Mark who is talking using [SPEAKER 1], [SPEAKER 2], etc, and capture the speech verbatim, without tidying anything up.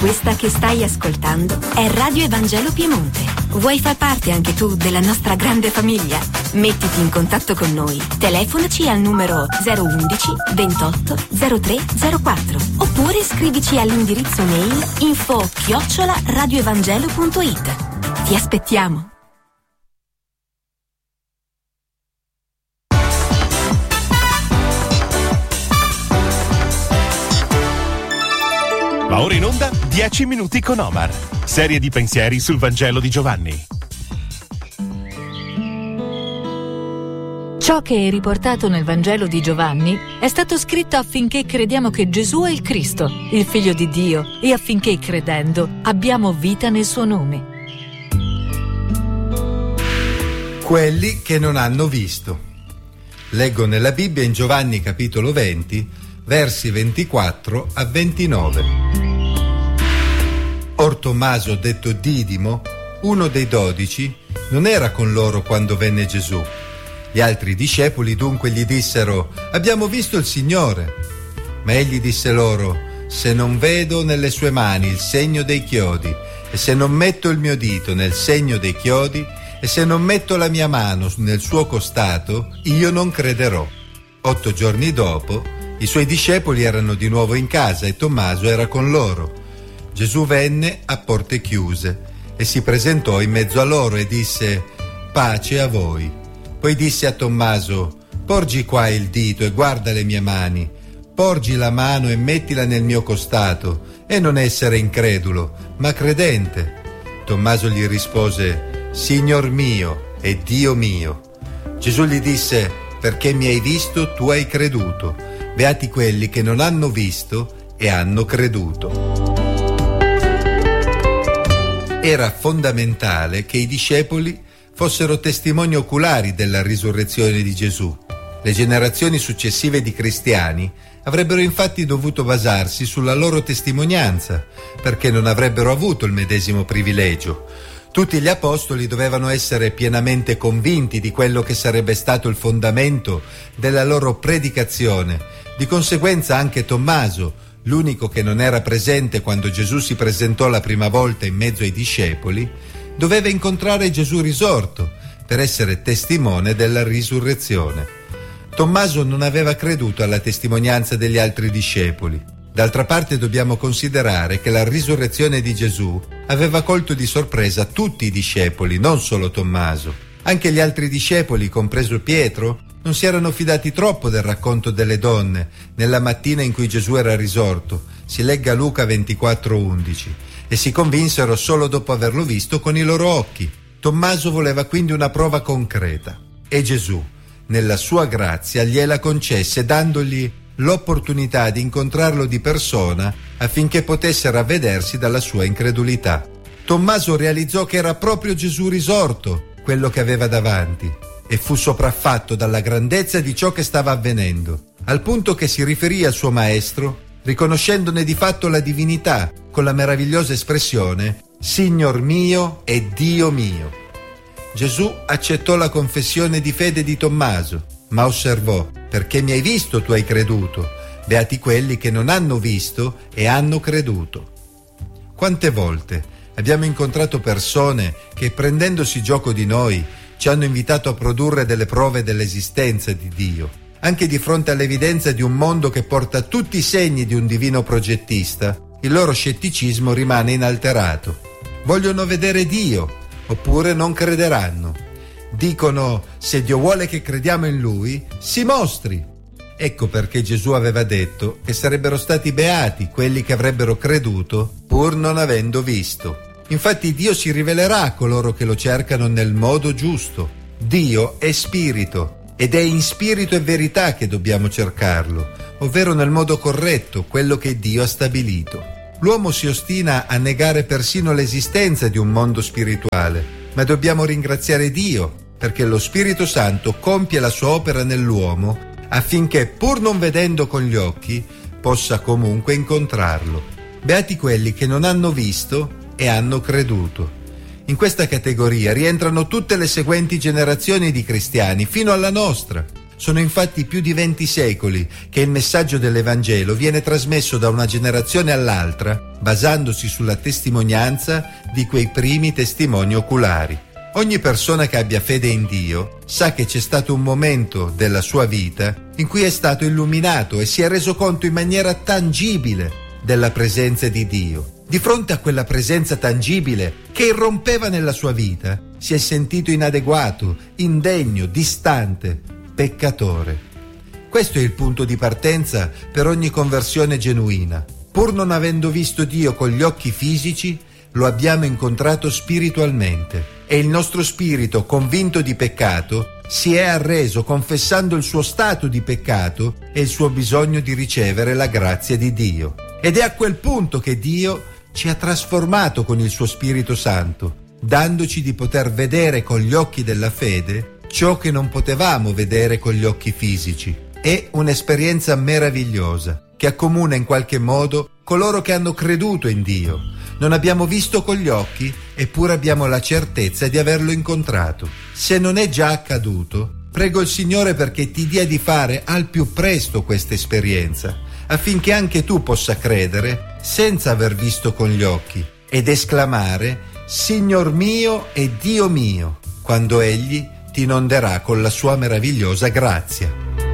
[SPEAKER 1] Questa che stai ascoltando è Radio Evangelo Piemonte. Vuoi far parte anche tu della nostra grande famiglia? Mettiti in contatto con noi. Telefonaci al numero zero undici ventotto zero tre zero quattro oppure scrivici all'indirizzo mail info chiocciola radioevangelo punto it. Ti aspettiamo.
[SPEAKER 2] Va ora in onda dieci minuti con Omar. Serie di pensieri sul Vangelo di Giovanni.
[SPEAKER 3] Ciò che è riportato nel Vangelo di Giovanni è stato scritto affinché crediamo che Gesù è il Cristo, il Figlio di Dio, e affinché, credendo, abbiamo vita nel suo nome.
[SPEAKER 4] Quelli che non hanno visto. Leggo nella Bibbia in Giovanni capitolo venti, versi ventiquattro a ventinove. Or Tommaso, detto Didimo, uno dei dodici, non era con loro quando venne Gesù. Gli altri discepoli dunque gli dissero: abbiamo visto il Signore. Ma egli disse loro: se non vedo nelle sue mani il segno dei chiodi, e se non metto il mio dito nel segno dei chiodi, e se non metto la mia mano nel suo costato, io non crederò. Otto giorni dopo, i suoi discepoli erano di nuovo in casa e Tommaso era con loro. Gesù venne a porte chiuse e si presentò in mezzo a loro e disse: pace a voi. Poi disse a Tommaso: porgi qua il dito e guarda le mie mani, porgi la mano e mettila nel mio costato, e non essere incredulo, ma credente. Tommaso gli rispose: Signor mio e Dio mio. Gesù gli disse: perché mi hai visto, tu hai creduto. Beati quelli che non hanno visto e hanno creduto. Era fondamentale che i discepoli fossero testimoni oculari della risurrezione di Gesù. Le generazioni successive di cristiani avrebbero infatti dovuto basarsi sulla loro testimonianza, perché non avrebbero avuto il medesimo privilegio. Tutti gli apostoli dovevano essere pienamente convinti di quello che sarebbe stato il fondamento della loro predicazione. Di conseguenza anche Tommaso, l'unico che non era presente quando Gesù si presentò la prima volta in mezzo ai discepoli, doveva incontrare Gesù risorto per essere testimone della risurrezione. Tommaso non aveva creduto alla testimonianza degli altri discepoli. D'altra parte dobbiamo considerare che la risurrezione di Gesù aveva colto di sorpresa tutti i discepoli, non solo Tommaso. Anche gli altri discepoli, compreso Pietro, non si erano fidati troppo del racconto delle donne nella mattina in cui Gesù era risorto, si legga Luca ventiquattro undici, e si convinsero solo dopo averlo visto con i loro occhi. Tommaso voleva quindi una prova concreta e Gesù, nella sua grazia, gliela concesse dandogli l'opportunità di incontrarlo di persona affinché potesse ravvedersi dalla sua incredulità. Tommaso realizzò che era proprio Gesù risorto quello che aveva davanti e fu sopraffatto dalla grandezza di ciò che stava avvenendo, al punto che si riferì al suo maestro riconoscendone di fatto la divinità con la meravigliosa espressione Signor mio e Dio mio. Gesù accettò la confessione di fede di Tommaso, ma osservò: perché mi hai visto tu hai creduto, beati quelli che non hanno visto e hanno creduto. Quante volte abbiamo incontrato persone che, prendendosi gioco di noi, ci hanno invitato a produrre delle prove dell'esistenza di Dio. Anche di fronte all'evidenza di un mondo che porta tutti i segni di un divino progettista, il loro scetticismo rimane inalterato. Vogliono vedere Dio, oppure non crederanno. Dicono: se Dio vuole che crediamo in Lui, si mostri. Ecco perché Gesù aveva detto che sarebbero stati beati quelli che avrebbero creduto pur non avendo visto. Infatti Dio si rivelerà a coloro che lo cercano nel modo giusto. Dio è spirito ed è in spirito e verità che dobbiamo cercarlo, ovvero nel modo corretto, quello che Dio ha stabilito. L'uomo si ostina a negare persino l'esistenza di un mondo spirituale, ma dobbiamo ringraziare Dio perché lo Spirito Santo compie la sua opera nell'uomo affinché, pur non vedendo con gli occhi, possa comunque incontrarlo. Beati quelli che non hanno visto e hanno creduto. In questa categoria rientrano tutte le seguenti generazioni di cristiani, fino alla nostra. Sono infatti più di venti secoli che il messaggio dell'Evangelo viene trasmesso da una generazione all'altra, basandosi sulla testimonianza di quei primi testimoni oculari. Ogni persona che abbia fede in Dio sa che c'è stato un momento della sua vita in cui è stato illuminato e si è reso conto in maniera tangibile della presenza di Dio. Di fronte a quella presenza tangibile che irrompeva nella sua vita, si è sentito inadeguato, indegno, distante, peccatore. Questo è il punto di partenza per ogni conversione genuina. Pur non avendo visto Dio con gli occhi fisici, lo abbiamo incontrato spiritualmente e il nostro spirito, convinto di peccato, si è arreso confessando il suo stato di peccato e il suo bisogno di ricevere la grazia di Dio. Ed è a quel punto che Dio ci ha trasformato con il suo Spirito Santo, dandoci di poter vedere con gli occhi della fede ciò che non potevamo vedere con gli occhi fisici. È un'esperienza meravigliosa che accomuna in qualche modo coloro che hanno creduto in Dio. Non abbiamo visto con gli occhi, eppure abbiamo la certezza di averlo incontrato. Se non è già accaduto, prego il Signore perché ti dia di fare al più presto questa esperienza, affinché anche tu possa credere senza aver visto con gli occhi ed esclamare «Signor mio e Dio mio», quando Egli ti inonderà con la sua meravigliosa grazia.